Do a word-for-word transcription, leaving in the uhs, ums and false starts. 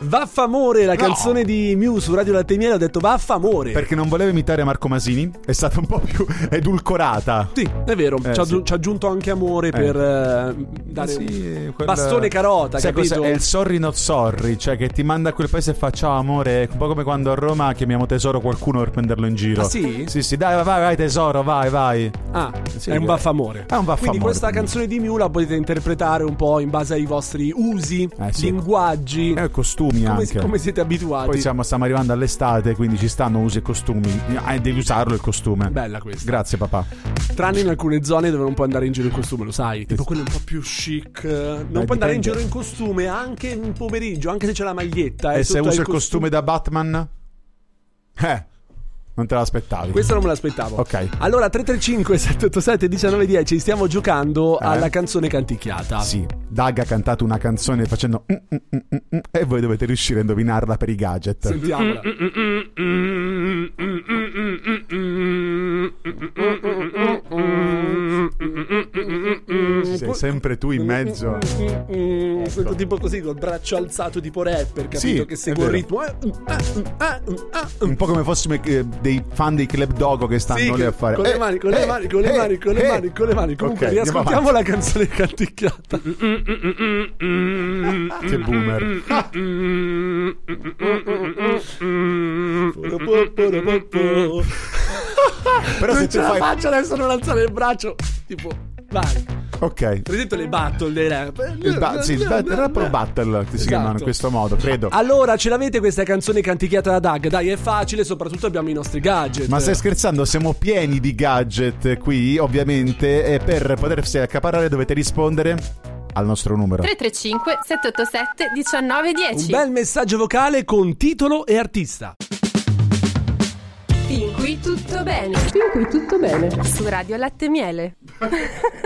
Vaffamore, la No. canzone di Mew su Radio Latte e Miele. Ho detto Vaffamore Perché non volevo imitare Marco Masini, è stata un po' più edulcorata. Sì, è vero, Eh, ci, ha, sì. ci ha aggiunto anche amore per eh, dare Sì, un quel- bastone carota, Sai capito? cos'è? È il sorry not sorry, cioè che ti manda a quel paese e fa ciao amore, è un po' come quando a Roma chiamiamo tesoro qualcuno per prenderlo in giro. Ah, sì? Sì, sì, dai, vai, vai tesoro, vai, vai. Ah, Sì, è un eh. vaffamore. È un vaffamore, Quindi questa quindi. canzone di Mew la potete interpretare un po' in base ai vostri usi, Eh, sì. linguaggi, E costumi come, anche. come siete abituati. Poi siamo, stiamo arrivando all'estate, quindi ci stanno usi e costumi. Ah, devi usarlo il costume. Bella questa. Grazie papà. Tranne in alcune zone dove non puoi andare in giro in costume, lo sai? Tipo quello un po' più chic. Non puoi andare in dipende. giro in costume anche in pomeriggio, anche se c'è la maglietta. E eh, se sotto uso hai il costume da Batman? Eh, non te l'aspettavi. Questo non me l'aspettavo. Ok. Allora tre tre cinque sette otto sette uno nove uno zero stiamo giocando Eh? alla canzone canticchiata. Sì, Doug ha cantato una canzone facendo mm, mm, mm, mm, mm, e voi dovete riuscire a indovinarla per i gadget. Sentiamola. Sei sempre tu in mezzo. Sento tipo così col braccio alzato tipo rapper, capito? Sì, che è segue il vero. ritmo. Un po' come fossimo eh, dei fan dei Club Dogo che stanno Sì, lì a fare con le eh, mani, con le eh, mani, con le eh, mani, con le eh. mani, con le mani. Comunque Ok, andiamo riascoltiamo avanti. la canzone canticchiata. Che boomer. Però non se ce tu la fai faccio adesso non alzare il braccio. Tipo, vai. ok. Per esempio le battle dei rap. Il ba- sì, il ba- il rap o battle che si Esatto. chiamano in questo modo, credo. Allora, ce l'avete questa canzone canticchiata da Doug? Dai, è facile, soprattutto abbiamo i nostri gadget. Ma stai scherzando? Siamo pieni di gadget qui, ovviamente, e per potersi accaparrare dovete rispondere al nostro numero. tre tre cinque sette otto sette uno nove uno Un zero. bel messaggio vocale con titolo e artista. Fin qui tutto bene. Fin qui tutto bene. Su Radio Latte e Miele.